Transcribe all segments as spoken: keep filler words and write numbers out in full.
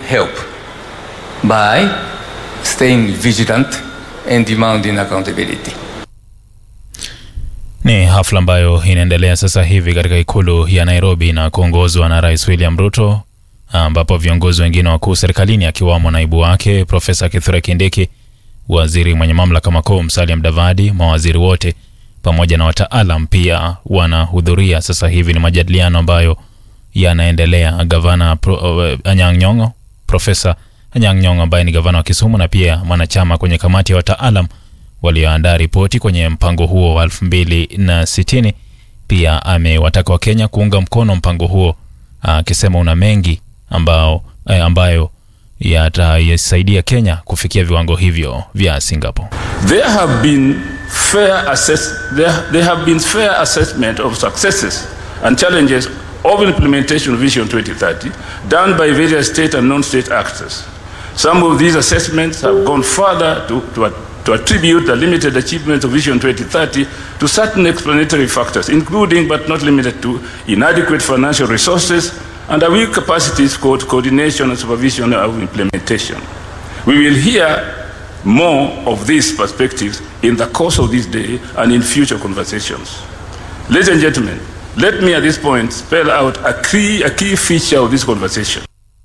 help by staying vigilant and demanding accountability. Ni hafla ambayo inaendelea sasa hivi katika ikulu ya Nairobi na kuongozwa na Rais William Ruto, ambapo viongozi wengine wakuu serikalini akiwamo naibu wake Profesa Kithure Kindiki, waziri mwenye mamlaka makuu Musalia Mudavadi, mawaziri wote pamoja na wataalam pia wanahudhuria. Sasa hivi ni majadiliano ambayo yanaendelea. Gavana Pro, uh, Anyang' Nyong'o, Profesa Anyang' Nyong'o ambaye ni gavana wa Kisumu na pia mwanachama kwenye kamati ya wataalam walioandaa ripoti kwenye mpango huo wa elfu mbili na sitini, pia amewataka Wakenya kuunga mkono mpango huo, akisema una mengi ambao eh, ambayo yatasaidia Kenya kufikia viwango hivyo vya Singapore. There have been fair assess there, there have been fair assessment of successes and challenges of implementation of Vision twenty thirty done by various state and non-state actors. Some of these assessments have gone further to, to, to attribute the limited achievements of Vision twenty thirty to certain explanatory factors, including but not limited to inadequate financial resources and a weak capacities for coordination and supervision of implementation. We will hear more of these perspectives in the course of this day and in future conversations. Ladies and gentlemen, let me at this point spell out a key, a key feature of this conversation.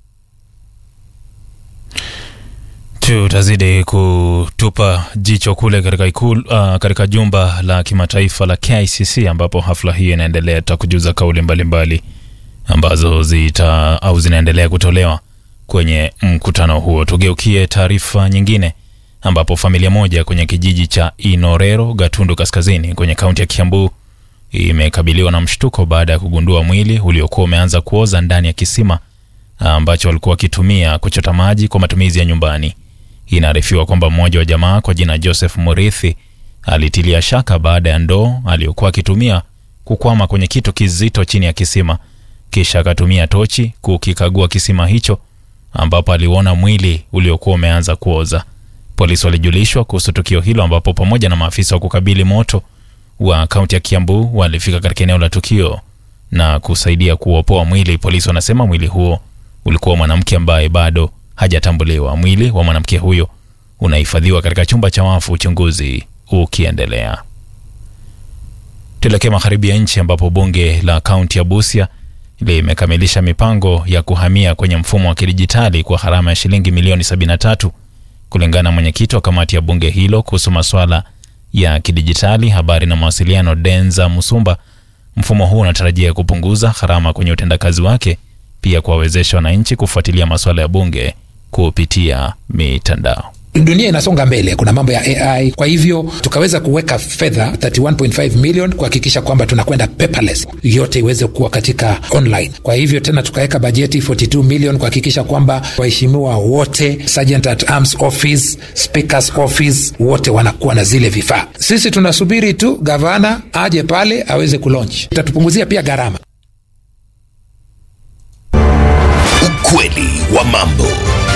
Tutazidi kutupa jicho kule katika ikulu, uh, katika jumba la kimataifa la K I C C ambapo hafla hii inaendelea. Tutakujuza kauli mbalimbali ambazo zita au zinaendelea kutolewa kwenye mkutano huo. Tugeukie taarifa nyingine ambapo familia moja kwenye kijiji cha Inorero, Gatundu Kaskazini kwenye kaunti ya Kiambu imekabiliwa na mshtuko baada ya kugundua mwili uliokuwa umeanza kuoza ndani ya kisima ambacho walikuwa wakitumia kuchota maji kwa matumizi ya nyumbani. Inaarifiwa kwamba mmoja wa jamaa kwa jina Joseph Murithi alitilia shaka baada ya ndoo aliyokuwa akitumia kukwama kwenye kitu kizito chini ya kisima, kisha akatumia tochi kukikagua kisima hicho ambapo aliona mwili uliokuwa umeanza kuoza. Polisi walijulishwa kuhusu tukio hilo ambapo pamoja na maafisa wa kukabili moto wa kaunti ya Kiambu walifika katika eneo la tukio na kusaidia kuopoa mwili. Polisi wanasema mwili huo ulikuwa mwanamke ambaye bado hajatambuliwa. Mwili wa mwanamke huyo unahifadhiwa katika chumba cha wafu, uchunguzi ukiendelea. Tuelekea magharibi ya nchi ambapo bunge la kaunti ya Busia limekamilisha mipango ya kuhamia kwenye mfumo wa kidijitali kwa gharama ya shilingi milioni sabini na tatu. Kulingana na mwenyekiti wa kamati ya bunge hilo kuhusu masuala ya kidijitali, habari na mawasiliano, Denza Musumba, mfumo huu unatarajia kupunguza gharama kwenye utendakazi wake, pia kuwawezesha wananchi kufuatilia masuala ya bunge kupitia mitandao. Dunia inasonga mbele, kuna mambo ya A I, kwa hivyo tukaweza kuweka fedha thirty one point five million kuhakikisha kwamba tunakwenda paperless, yote iweze kuwa katika online. Kwa hivyo tena tukaweka bajeti forty two million kuhakikisha kwamba waheshimiwa wote, Sergeant at Arms Office, Speaker's Office, wote wanakuwa na zile vifaa. Sisi tunasubiri tu gavana aje pale aweze kulaunch. Itatupunguzia pia gharama. Ukweli wa mambo.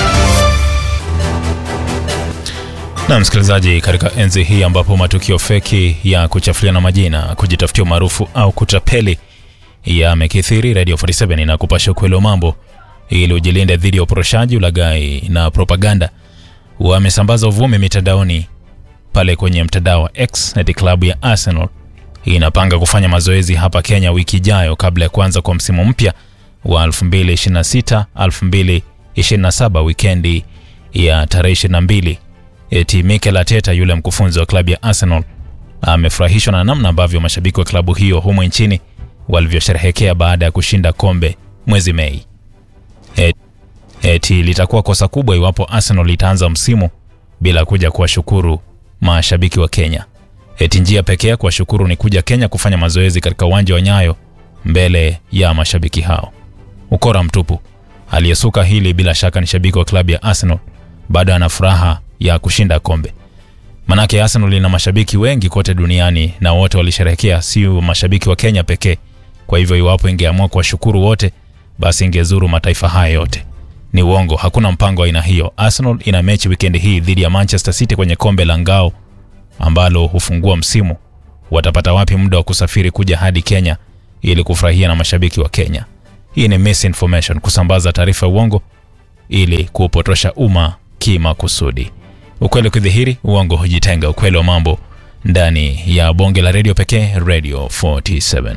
Na msikilizaji, katika enzi hii ambapo matukio feki ya kuchafuliana majina, kujitafutia maarufu au kutapeli yamekithiri, Radio forty-seven inakupasha ukweli wa mambo ili ujilinde dhidi ya uporoshaji, ulaghai na propaganda. Wamesambaza uvumi mitandaoni pale kwenye mtandao wa X eti klabu ya Arsenal inapanga kufanya mazoezi hapa Kenya wiki ijayo kabla ya kuanza kwa msimu mpya wa elfu mbili ishirini na sita elfu mbili ishirini na saba, wikendi ya tarehe ishirini na mbili. Eti Mikel Arteta, yule mkufunzi wa klabu ya Arsenal, amefurahishwa na namna ambavyo mashabiki wa klabu hiyo humo nchini walivyosherehekea baada ya kushinda kombe mwezi Mei. Eti, eti litakuwa kosa kubwa iwapo Arsenal itaanza msimu bila kuja kuwashukuru mashabiki wa Kenya. Eti njia pekee kuwashukuru ni kuja Kenya kufanya mazoezi katika uwanja wa Nyayo mbele ya mashabiki hao. Ukora mtupu. Aliyesuka hili bila shaka ni shabiki wa klabu ya Arsenal, bado ana furaha ya kushinda kombe. Manake Arsenal ina mashabiki wengi kote duniani na wote walisherehekea, si mashabiki wa Kenya pekee. Kwa hivyo iwapo ingeamua kuwashukuru wote, basi ingezuru mataifa haya yote. Ni uongo, hakuna mpango aina hiyo. Arsenal ina mechi weekend hii dhidi ya Manchester City kwenye kombe la ngao ambalo hufungua msimu. Watapata wapi muda wa kusafiri kuja hadi Kenya ili kufurahia na mashabiki wa Kenya? Hii ni misinformation, kusambaza taarifa uongo ili kupotosha umma kimakusudi. Ukweli kudhihiri, uongo hujitenga. Ukweli wa mambo ndani ya bonge la radio pekee, Radio forty-seven.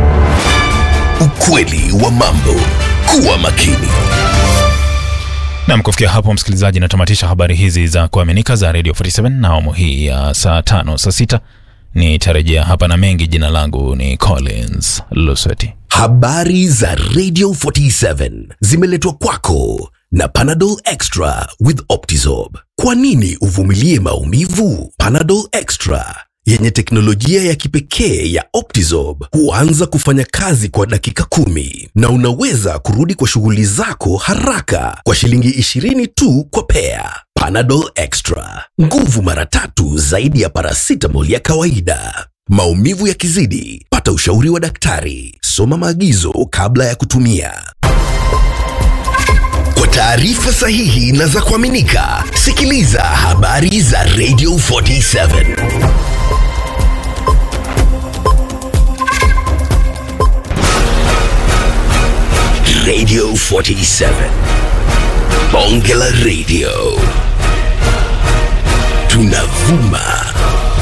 Ukweli wa mambo. Kuwa makini. Na kufikia hapo msikilizaji, natamatisha habari hizi za kuaminika za Radio forty-seven na awamu hii ya saa tano saa sita. Nitarejea hapa na mengi. Jina langu ni Collins Lusweti. Habari za Radio forty-seven zimeletwa kwako na Panadol Extra with Optizorb. Kwa nini uvumilie maumivu? Panadol Extra yenye teknolojia ya kipekee ya Optizorb huanza kufanya kazi kwa dakika kumi na unaweza kurudi kwa shughuli zako haraka kwa shilingi ishirini tu kwa pea. Panadol Extra, nguvu mara tatu zaidi ya paracetamol ya kawaida. Maumivu yakizidi, pata ushauri wa daktari. Soma maagizo kabla ya kutumia. Kwa taarifa sahihi na za kuaminika, sikiliza habari za Radio forty-seven. Radio forty-seven. Bonge la Radio. Tunavuma